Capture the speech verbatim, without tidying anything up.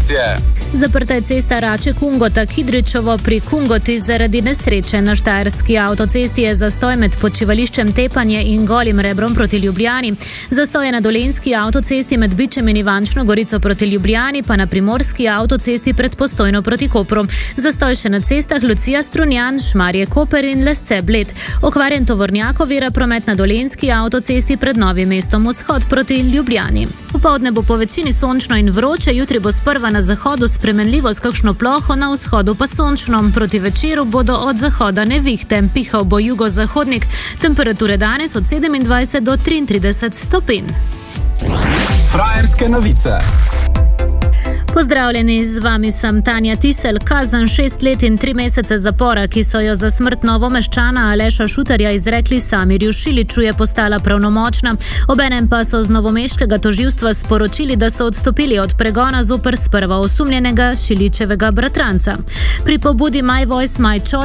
informacije. Zaprta je cesta Rače-Kungota-Kidričevo pri Kungoti zaradi nesreče. Na štajerski avtocesti je zastoj med počivališčem Tepanje in Golim Rebrom proti Ljubljani. Zastoj je na dolenjski avtocesti med Bičem in Ivančno Gorico proti Ljubljani, pa na primorski avtocesti pred Postojno proti Kopru. Zastoj še na cestah Lucija-Strunjan, Šmarje-Koper in Lesce-Bled. Okvarjen tovornjak ovira promet na dolenjski avtocesti pred Novim mestom vzhod proti Ljubljani. Popoldne bo po večini sončno in vroče, jutri bo sprva na zahodu spremenljivo s kakšno ploho, na vzhodu pa sončno. Proti večeru bodo od zahoda nevihte. Pihal bo jugozahodnik. Temperature danes od sedemindvajset do triintrideset stopinj. Frajerske novice. Pozdravljeni, z vami sem Tanja Tisel. Kazen šest let in tri mesece zapora, ki so jo za smrt Novomeščana Aleša Šutarja izrekli Samirju Šiliču, je postala pravnomočna. Obenem pa so z novomeškega tožilstva sporočili, da so odstopili od pregona zoper sprva osumljenega Šiličevega bratranca. Pri pobudi My Voice, My Choice